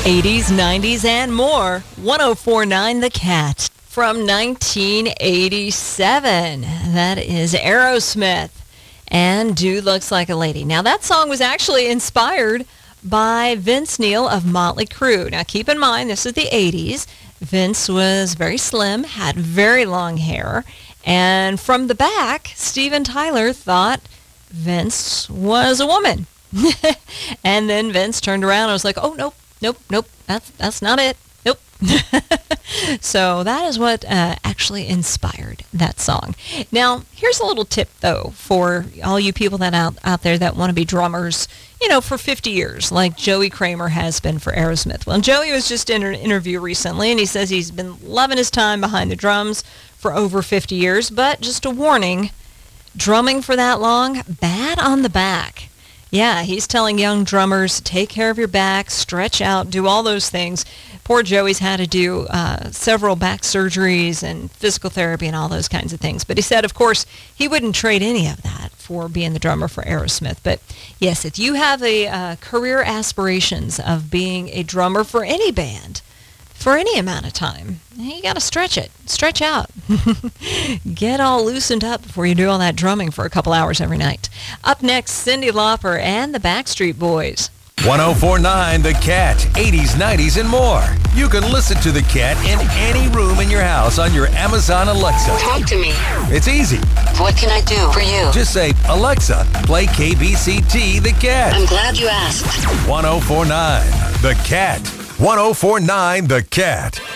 80s, 90s, and more. 104.9 The Cat from 1987. That is Aerosmith and Dude Looks Like a Lady. Now, that song was actually inspired by Vince Neil of Motley Crue. Now, keep in mind, this is the 80s. Vince was very slim, had very long hair, and from the back, Steven Tyler thought Vince was a woman. And then Vince turned around and was like, oh, nope, that's not it. Nope. So that is what actually inspired that song. Now, here's a little tip, though, for all you people that out there that want to be drummers, for 50 years, like Joey Kramer has been for Aerosmith. Well, Joey was just in an interview recently, and he says he's been loving his time behind the drums for over 50 years, but just a warning, drumming for that long, bad on the back. Yeah, he's telling young drummers, take care of your back, stretch out, do all those things. Poor Joey's had to do several back surgeries and physical therapy and all those kinds of things. But he said, of course, he wouldn't trade any of that for being the drummer for Aerosmith. But yes, if you have a career aspirations of being a drummer for any band, for any amount of time, you got to stretch out. Get all loosened up before you do all that drumming for a couple hours every night. Up next, Cyndi Lauper and the Backstreet Boys. 104.9 The Cat, 80s, 90s, and more. You can listen to The Cat in any room in your house on your Amazon Alexa. Talk to me. It's easy. What can I do for you? Just say, Alexa, play KBCT The Cat. I'm glad you asked. 104.9 The Cat. 104.9 The Cat.